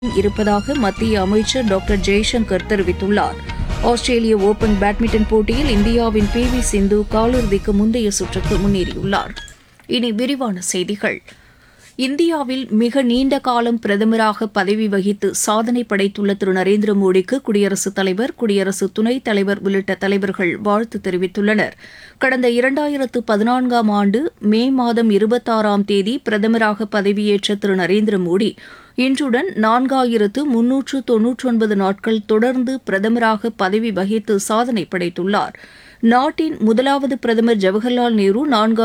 இருப்பதாக மத்திய அமைச்சர் டாக்டர் ஜெய்சங்கர் தெரிவித்துள்ளார். ஆஸ்திரேலிய ஓபன் பேட்மிண்டன் போட்டியில் இந்தியாவின் பி.வி. சிந்து காலிறுதிக்கு முந்தைய சுற்றுக்கு முன்னேறியுள்ளார். இனி விரிவான செய்திகள். இந்தியாவில் மிக நீண்ட காலம் பிரதமராக பதவி வகித்து சாதனை படைத்துள்ள திரு நரேந்திர மோடிக்கு குடியரசுத் தலைவர், குடியரசு துணைத் தலைவர் உள்ளிட்ட தலைவர்கள் வாழ்த்து தெரிவித்துள்ளனர். கடந்த 2014ஆம் ஆண்டு மே மாதம் 26ஆம் தேதி பிரதமராக பதவியேற்ற திரு நரேந்திர மோடி இன்றுடன் 4399 நாட்கள் தொடர்ந்து பிரதமராக பதவி வகித்து சாதனை படைத்துள்ளார். நாட்டின் முதலாவது பிரதமர் ஜவஹர்லால் நேரு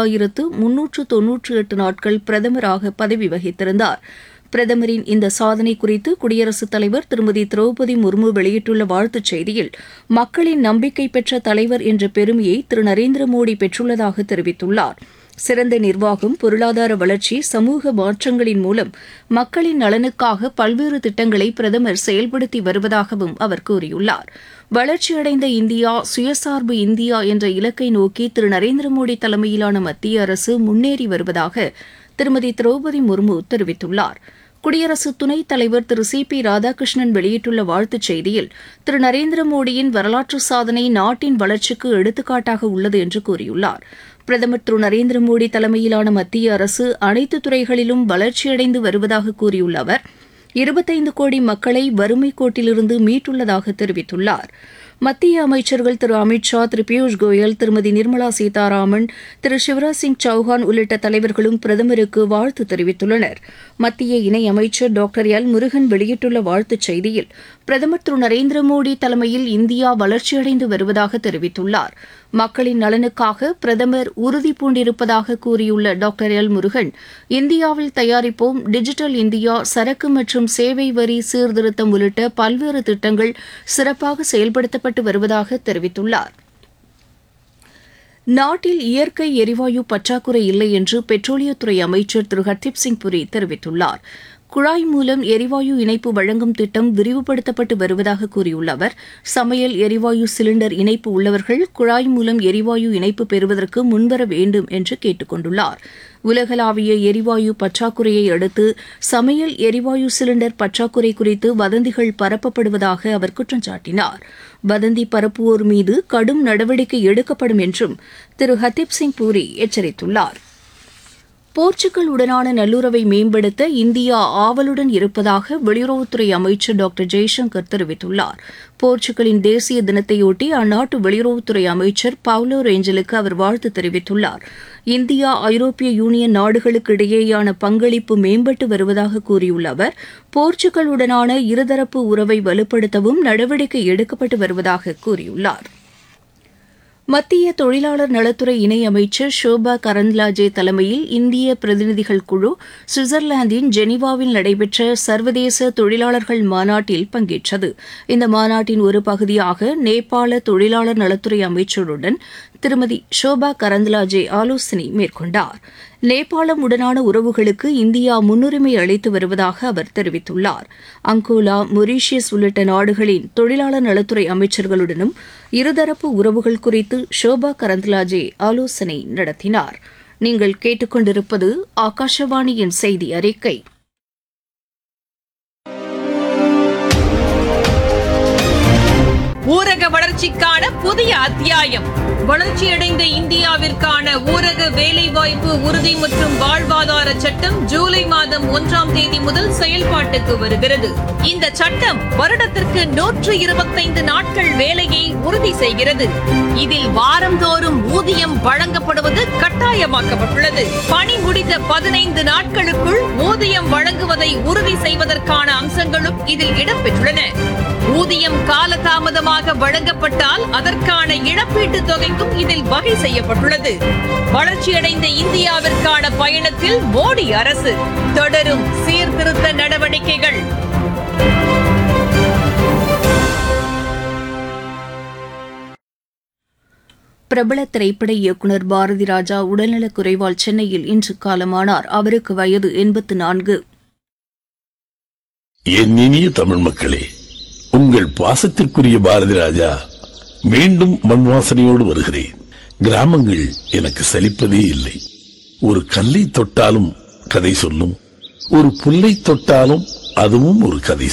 4398 நாட்கள் பிரதமராக பதவி வகித்திருந்தார். பிரதமரின் இந்த சாதனை குறித்து குடியரசுத் தலைவர் திருமதி திரௌபதி முர்மு வெளியிட்டுள்ள வாழ்த்துச் செய்தியில், மக்களின் நம்பிக்கை பெற்ற தலைவர் என்ற பெருமையை திரு நரேந்திர மோடி பெற்றுள்ளதாக தெரிவித்துள்ளார். சிறந்த நிர்வாகம், பொருளாதார வளர்ச்சி, சமூக மாற்றங்களின் மூலம் மக்களின் நலனுக்காக பல்வேறு திட்டங்களை பிரதமர் செயல்படுத்தி வருவதாகவும் அவர் கூறியுள்ளார். வளர்ச்சியடைந்த இந்தியா, சுயசார்பு இந்தியா என்ற இலக்கை நோக்கி திரு நரேந்திர மோடி தலைமையிலான மத்திய அரசு முன்னேறி வருவதாக திருமதி திரௌபதி முர்மு தெரிவித்துள்ளார். குடியரசு துணைத் தலைவர் திரு சி.பி. ராதாகிருஷ்ணன் வெளியிட்டுள்ள வாழ்த்துச் செய்தியில், திரு நரேந்திர மோடியின் வரலாற்று சாதனை நாட்டின் வளர்ச்சிக்கு எடுத்துக்காட்டாக உள்ளது என்று கூறியுள்ளார். பிரதமர் திரு நரேந்திர மோடி தலைமையிலான மத்திய அரசு அனைத்து துறைகளிலும் வளர்ச்சியடைந்து வருவதாக கூறியுள்ள அவர், 25 கோடி மக்களை வறுமைக் கோட்டிலிருந்து மீட்டுள்ளதாக தெரிவித்துள்ளார். மத்திய அமைச்சர்கள் திரு அமித் ஷா, திரு பியூஷ் கோயல், திருமதி நிர்மலா சீதாராமன், திரு சிவராஜ் சிங் சௌஹான் உள்ளிட்ட தலைவர்களும் பிரதமருக்கு வாழ்த்து தெரிவித்துள்ளனர். மத்திய இணையமைச்சர் டாக்டர் எல் முருகன் வெளியிட்டுள்ள வாழ்த்துச் செய்தியில், பிரதமர் திரு நரேந்திர மோடி தலைமையில் இந்தியா வளர்ச்சியடைந்து வருவதாக தெரிவித்துள்ளார். மக்களின் நலனுக்காக பிரதமர் உறுதி பூண்டிருப்பதாக கூறியுள்ள டாக்டர் எல் முருகன், இந்தியாவில் தயாரிப்போம், டிஜிட்டல் இந்தியா, சரக்கு மற்றும் சேவை வரி சீர்திருத்தம் உள்ளிட்ட பல்வேறு திட்டங்கள் சிறப்பாக செயல்படுத்தப்பட்டு வருவதாக தெரிவித்துள்ளார். நாட்டில் இயற்கை எரிவாயு பற்றாக்குறை இல்லை என்று பெட்ரோலியத்துறை அமைச்சர் திரு ஹர்தீப் சிங் புரி தெரிவித்துள்ளார். குழாய் மூலம் எரிவாயு இணைப்பு வழங்கும் திட்டம் விரிவுபடுத்தப்பட்டு வருவதாக கூறியுள்ள அவர், சமையல் எரிவாயு சிலிண்டர் இணைப்பு உள்ளவர்கள் குழாய் மூலம் எரிவாயு இணைப்பு பெறுவதற்கு முன்வர வேண்டும் என்று கேட்டுக் கொண்டுள்ளார். உலகளாவிய எரிவாயு பற்றாக்குறையை அடுத்து சமையல் எரிவாயு சிலிண்டர் பற்றாக்குறை குறித்து வதந்திகள் பரப்பப்படுவதாக அவர் குற்றம் சாட்டினார். வதந்தி பரப்புவோர் மீது கடும் நடவடிக்கை எடுக்கப்படும் என்றும் திரு ஹர்தீப் சிங் பூரி எச்சரித்துள்ளார். போர்ச்சுகல் உடனான நல்லுறவை மேம்படுத்த இந்தியா ஆவலுடன் இருப்பதாக வெளியுறவுத்துறை அமைச்சர் டாக்டர் ஜெய்சங்கர் தெரிவித்துள்ளார். போர்ச்சுகலின் தேசிய தினத்தையொட்டி அந்நாட்டு வெளியுறவுத்துறை அமைச்சர் பவுலோ ரேஞ்சலுக்கு அவர் வாழ்த்து தெரிவித்துள்ளார். இந்தியா, ஐரோப்பிய யூனியன் நாடுகளுக்கு இடையேயான பங்களிப்பு மேம்பட்டு வருவதாக கூறியுள்ள அவர், போர்ச்சுகலுடனான இருதரப்பு உறவை வலுப்படுத்தவும் நடவடிக்கை எடுக்கப்பட்டு வருவதாக கூறியுள்ளார். மத்திய தொழிலாளர் நலத்துறை இணையமைச்சர் ஷோபா கரந்த்லாஜே தலைமையில் இந்திய பிரதிநிதிகள் குழு சுவிட்சர்லாந்தின் ஜெனீவாவில் நடைபெற்ற சர்வதேச தொழிலாளர்கள் மாநாட்டில் பங்கேற்றது. இந்த மாநாட்டின் ஒரு பகுதியாக நேபாள தொழிலாளர் நலத்துறை அமைச்சருடன் திருமதி ஷோபா கரந்த்லாஜே ஆலோசனை மேற்கொண்டார். நேபாளம் உடனான உறவுகளுக்கு இந்தியா முன்னுரிமை அளித்து வருவதாக அவர் தெரிவித்துள்ளார். அங்கோலா, மொரீஷியஸ் உள்ளிட்ட நாடுகளின் தொழிலாளர் நலத்துறை அமைச்சர்களுடனும் இருதரப்பு உறவுகள் குறித்து ஷோபா கரந்த்லாஜே ஆலோசனை நடத்தினார். நீங்கள் கேட்டுக்கொண்டிருப்பது ஆகாஷவாணியின் செய்தி அறிக்கை. ஊரக வளர்ச்சிக்கான புதிய அத்தியாயம். வளர்ச்சியடைந்த இந்தியாவிற்கான ஊரக வேலைவாய்ப்பு உறுதி மற்றும் வாழ்வாதார சட்டம் ஜூலை மாதம் 1ஆம் தேதி முதல் செயல்பாட்டுக்கு வருகிறது. இந்த சட்டம் வருடத்திற்கு 125 நாட்கள் வேலையை உறுதி செய்கிறது. இதில் வாரந்தோறும் ஊதியம் வழங்கப்படுவது கட்டாயமாக்கப்பட்டுள்ளது. பணி முடிந்த 15 நாட்களுக்குள் ஊதியம் வழங்குவதை உறுதி செய்வதற்கான அம்சங்களும் இதில் இடம்பெற்றுள்ளன. ஊதியம் காலதாமதமாக வழங்கப்பட்டால் அதற்கான இழப்பீட்டுத் தொகைக்கும் இதில் வகை செய்யப்பட்டுள்ளது. வளர்ச்சியடைந்த இந்தியாவிற்கான பயணத்தில் மோடி அரசு தொடரும் சீர்திருத்த நடவடிக்கைகள். பிரபல திரைப்பட இயக்குநர் பாரதி ராஜா உடல்நலக் குறைவால் சென்னையில் இன்று காலமானார். அவருக்கு வயது 84. என் இனிய தமிழ் மக்களே, உங்கள் பாசத்திற்குரிய பாரதி ராஜா மீண்டும் மண் வாசனையோடு வருகிறேன். கிராமங்கள் எனக்கு சலிப்பதே இல்லை. ஒரு கல்லை தொட்டாலும் கதை சொல்லும், ஒரு புல்லை தொட்டாலும் அதுவும் ஒரு கதை